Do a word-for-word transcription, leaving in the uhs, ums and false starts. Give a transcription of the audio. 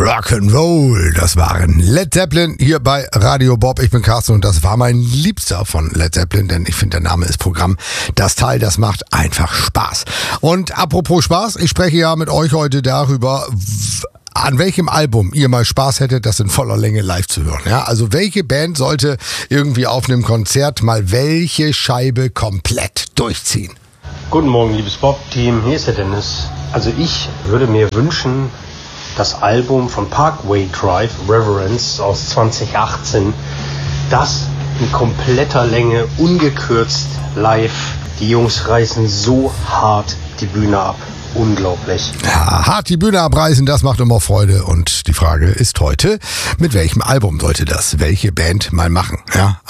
Rock'n'Roll, das waren Led Zeppelin hier bei Radio Bob. Ich bin Carsten und das war mein Liebster von Led Zeppelin, denn ich finde, der Name ist Programm. Das Teil, das macht einfach Spaß. Und apropos Spaß, ich spreche ja mit euch heute darüber, an welchem Album ihr mal Spaß hättet, das in voller Länge live zu hören. Ja, also welche Band sollte irgendwie auf einem Konzert mal welche Scheibe komplett durchziehen? Guten Morgen, liebes Bob-Team, hier ist der Dennis. Also ich würde mir wünschen, das Album von Parkway Drive, Reverence aus zwanzig achtzehn, das in kompletter Länge, ungekürzt, live. Die Jungs reißen so hart die Bühne ab. Unglaublich. Ja, hart die Bühne abreißen, das macht immer Freude. Und die Frage ist heute, mit welchem Album sollte das welche Band mal machen? Ja,